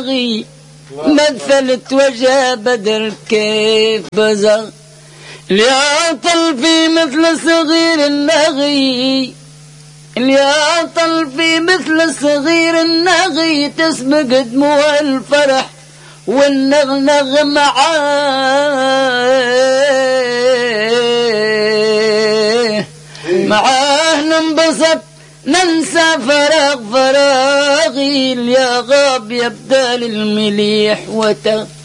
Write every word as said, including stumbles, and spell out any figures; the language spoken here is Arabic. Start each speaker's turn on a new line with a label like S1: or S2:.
S1: النغي مثلت وجه بدر كيف بزغ الياطل في مثل صغير النغي الياطل في مثل صغير النغي تسبق دموع الفرح والنغنغ معاه معاه ننبسط ننسى فراغ فراغي يا غاب يبدال المليح وتغ